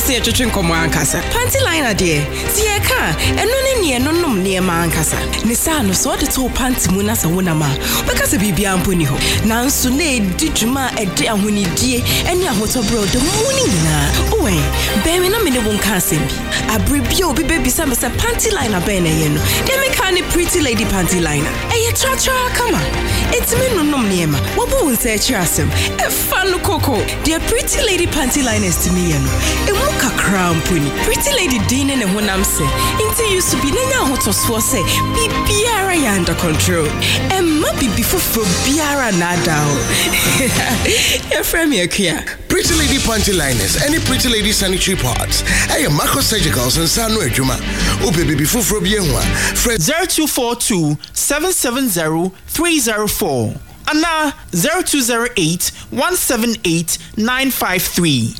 say twetwe nkomo ankasa. Panty liner de. Si e ka, eno ne ne eno nom ne ma ankasa. Ne sa no so de to panty mu na sa wona ma. Because bibia mpo ni ho. Nanso na edi dwuma ede ahonidie ene ahotobro de mu ni nyina. Owe, be me na me ne wonka asem bi. Abre bi obi baby say panty liner be na ye no. De me ka ne pretty lady panty liner. Eye tra kama. It's me no nom ne ma. Wo bo won say asem. E fa no koko. The pretty lady panty liners to me no. E mu kakra mponi. Pretty lady din ne honam se. Inti used to be na hotoso se. Bibiara ya under control. E ma bibi fofo biara na da o. E frame ye kia. Pretty lady panty liners, any pretty lady sanitary pads. Hey, Marco Surgicals and Sanu Ejuma. Ope baby fofo bi ehua. 0242 770 304. Ana 0208 178 953.